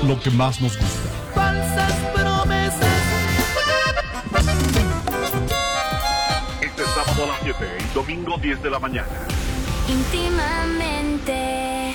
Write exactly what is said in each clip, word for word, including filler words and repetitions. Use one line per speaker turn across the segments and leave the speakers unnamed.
lo que más nos gusta.
Falsas promesas.
Este sábado a las siete y domingo diez de la mañana.
Íntimamente.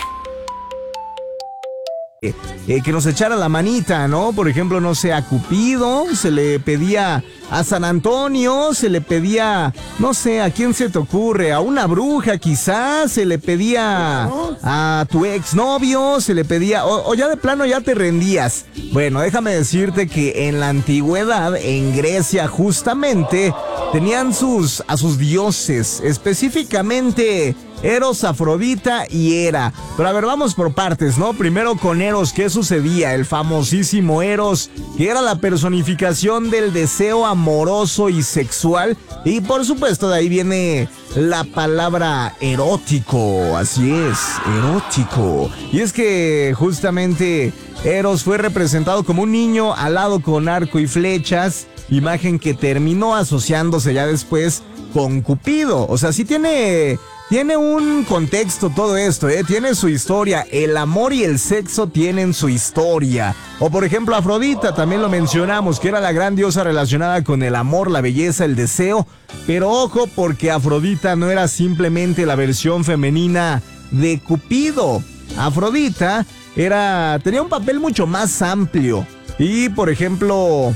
Eh, que nos echara la manita, ¿no? Por ejemplo, no sé, a Cupido, se le pedía a San Antonio, se le pedía, no sé, ¿a quién se te ocurre? A una bruja quizás, se le pedía a tu exnovio, se le pedía, o, o ya de plano ya te rendías. Bueno, déjame decirte que en la antigüedad, en Grecia justamente, tenían sus, a sus dioses, específicamente Eros, Afrodita y Hera. Pero a ver, vamos por partes, ¿no? Primero con Eros, ¿qué sucedía? El famosísimo Eros, que era la personificación del deseo amoroso y sexual. Y por supuesto de ahí viene la palabra erótico, así es, erótico. Y es que justamente Eros fue representado como un niño alado con arco y flechas, imagen que terminó asociándose ya después con Cupido. O sea, sí tiene... Tiene un contexto todo esto, ¿eh? Tiene su historia. El amor y el sexo tienen su historia. O por ejemplo Afrodita, también lo mencionamos, que era la gran diosa relacionada con el amor, la belleza, el deseo. Pero ojo, porque Afrodita no era simplemente la versión femenina de Cupido. Afrodita era, tenía un papel mucho más amplio. Y por ejemplo...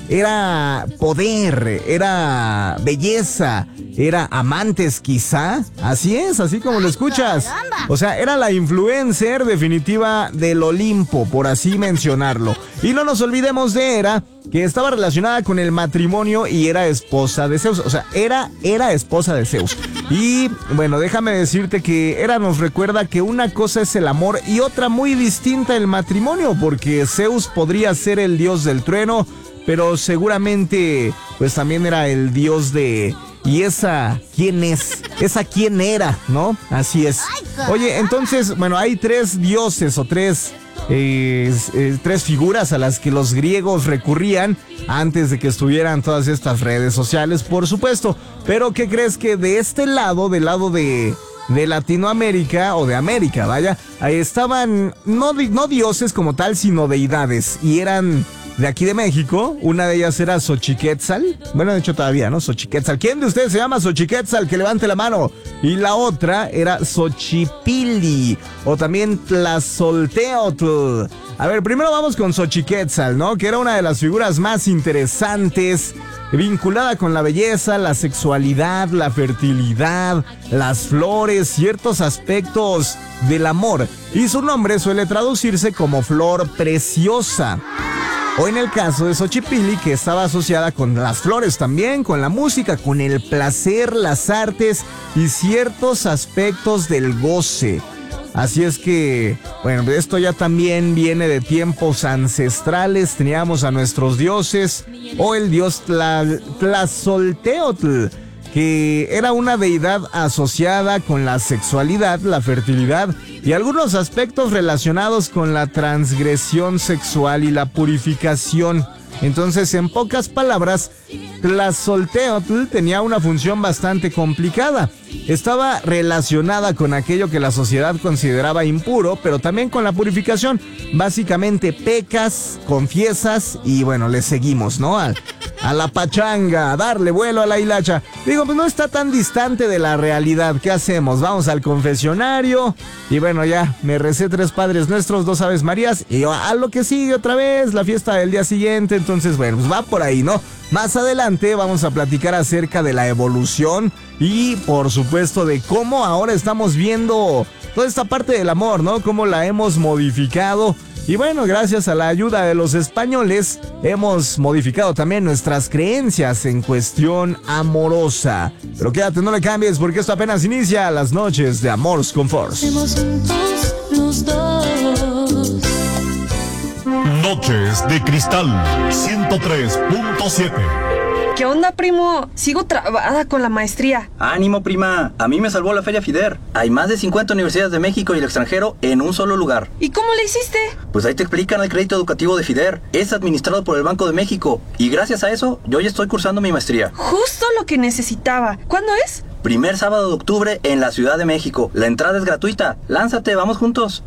era poder, era belleza, era amantes quizá, así es, así como lo escuchas. O sea, era la influencer definitiva del Olimpo, por así mencionarlo. Y no nos olvidemos de Hera, que estaba relacionada con el matrimonio y era esposa de Zeus. O sea, era, era esposa de Zeus. Y bueno, déjame decirte que Hera nos recuerda que una cosa es el amor y otra muy distinta el matrimonio, porque Zeus podría ser el dios del trueno, pero seguramente pues también era el dios de... ¿Y esa quién es? ¿Esa quién era? ¿No? Así es. Oye, entonces, bueno, hay tres dioses o tres... Eh, eh, tres figuras a las que los griegos recurrían antes de que estuvieran todas estas redes sociales, por supuesto. Pero ¿qué crees? Que de este lado, del lado de... de Latinoamérica o de América, vaya, ahí estaban no, no dioses como tal, sino deidades, y eran de aquí de México. Una de ellas era Xochiquetzal, bueno, de hecho todavía, ¿no? Xochiquetzal. ¿Quién de ustedes se llama Xochiquetzal? Que levante la mano. Y la otra era Xochipilli, o también Tlazolteotl. A ver, primero vamos con Xochiquetzal, ¿no? Que era una de las figuras más interesantes, vinculada con la belleza, la sexualidad, la fertilidad, las flores, ciertos aspectos del amor. Y su nombre suele traducirse como flor preciosa. O en el caso de Xochipilli, que estaba asociada con las flores también, con la música, con el placer, las artes y ciertos aspectos del goce. Así es que, bueno, esto ya también viene de tiempos ancestrales. Teníamos a nuestros dioses, o el dios Tla- Tlazolteotl, que era una deidad asociada con la sexualidad, la fertilidad y algunos aspectos relacionados con la transgresión sexual y la purificación. Entonces, en pocas palabras, Tlazolteotl tenía una función bastante complicada. Estaba relacionada con aquello que la sociedad consideraba impuro, pero también con la purificación. Básicamente pecas, confiesas y bueno, le seguimos, ¿no? A, a la pachanga, a darle vuelo a la hilacha. Digo, pues no está tan distante de la realidad. ¿Qué hacemos? Vamos al confesionario y bueno, ya me recé tres Padres Nuestros, dos Aves Marías y a lo que sigue otra vez, la fiesta del día siguiente. Entonces, bueno, pues va por ahí, ¿no? Más adelante vamos a platicar acerca de la evolución y, por supuesto, de cómo ahora estamos viendo toda esta parte del amor, ¿no? Cómo la hemos modificado. Y bueno, gracias a la ayuda de los españoles, hemos modificado también nuestras creencias en cuestión amorosa. Pero quédate, no le cambies, porque esto apenas inicia. Las noches de Amors con Force.
Los dos.
Noches de Cristal ciento tres punto siete.
¿Qué onda, primo? Sigo trabada con la maestría.
Ánimo, prima. A mí me salvó la Feria FIDER. Hay más de cincuenta universidades de México y el extranjero en un solo lugar.
¿Y cómo le hiciste?
Pues ahí te explican el crédito educativo de FIDER. Es administrado por el Banco de México. Y gracias a eso, yo ya estoy cursando mi maestría.
Justo lo que necesitaba. ¿Cuándo es?
Primer sábado de octubre en la Ciudad de México. La entrada es gratuita. Lánzate, vamos juntos.